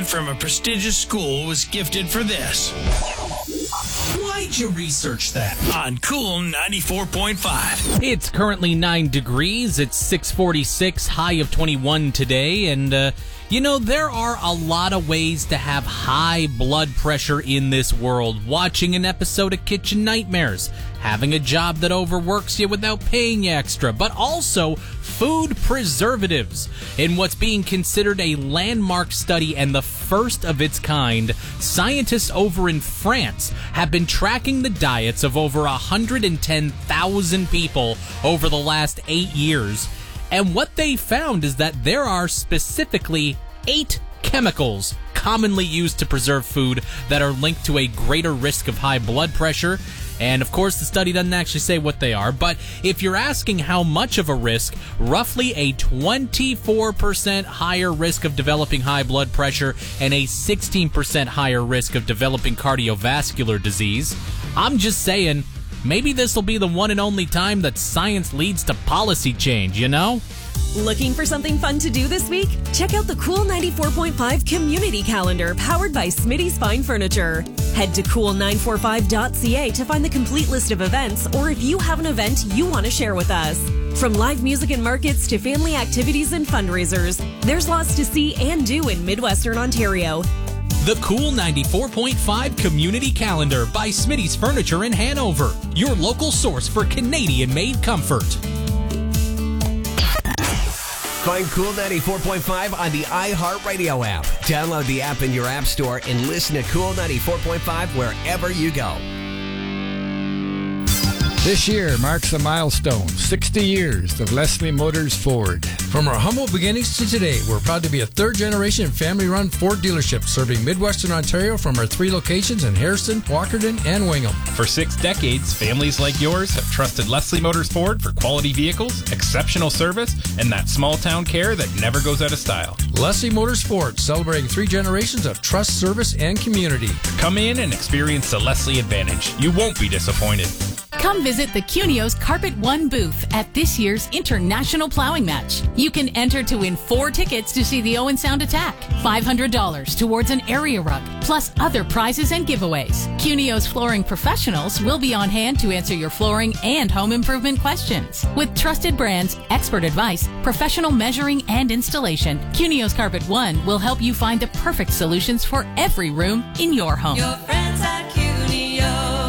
from a prestigious school was gifted for this. Why'd you research that? On Cool 94.5. It's currently 9 degrees. It's 6:46, high of 21 today. And, there are a lot of ways to have high blood pressure in this world. Watching an episode of Kitchen Nightmares, having a job that overworks you without paying you extra, but also food preservatives. In what's being considered a landmark study and the first of its kind, scientists over in France have been tracking the diets of over 110,000 people over the last 8 years. And what they found is that there are specifically 8 chemicals commonly used to preserve food that are linked to a greater risk of high blood pressure. And of course, the study doesn't actually say what they are, but if you're asking how much of a risk, roughly a 24% higher risk of developing high blood pressure and a 16% higher risk of developing cardiovascular disease. I'm just saying, maybe this will be the one and only time that science leads to policy change, you know? Looking for something fun to do this week? Check out the Cool 94.5 Community Calendar powered by Smitty's Fine Furniture. Head to cool945.ca to find the complete list of events, or if you have an event you want to share with us. From live music and markets to family activities and fundraisers, there's lots to see and do in Midwestern Ontario. The Cool 94.5 Community Calendar by Smitty's Furniture in Hanover, your local source for Canadian-made comfort. Find Cool 94.5 on the iHeartRadio app. Download the app in your app store and listen to Cool 94.5 wherever you go. This year marks a milestone, 60 years of Leslie Motors Ford. From our humble beginnings to today, we're proud to be a third-generation family-run Ford dealership serving Midwestern Ontario from our 3 locations in Harrison, Walkerton, and Wingham. For 6 decades, families like yours have trusted Leslie Motors Ford for quality vehicles, exceptional service, and that small-town care that never goes out of style. Leslie Motors Ford, celebrating 3 generations of trust, service, and community. Come in and experience the Leslie Advantage. You won't be disappointed. Come visit the Cunio's Carpet One booth at this year's International Plowing Match. You can enter to win 4 tickets to see the Owen Sound Attack, $500 towards an area rug, plus other prizes and giveaways. Cunio's flooring professionals will be on hand to answer your flooring and home improvement questions. With trusted brands, expert advice, professional measuring, and installation, Cunio's Carpet One will help you find the perfect solutions for every room in your home. Your friends at Cunio.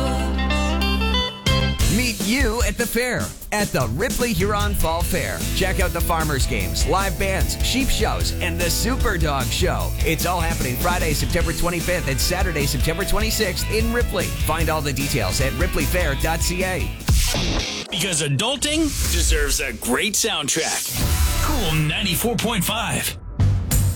Meet you at the fair at the Ripley Huron Fall Fair. Check out the farmers games, live bands, sheep shows, and the Super Dog Show. It's all happening Friday, September 25th and Saturday, September 26th in Ripley. Find all the details at ripleyfair.ca. Because adulting deserves a great soundtrack. Cool 94.5.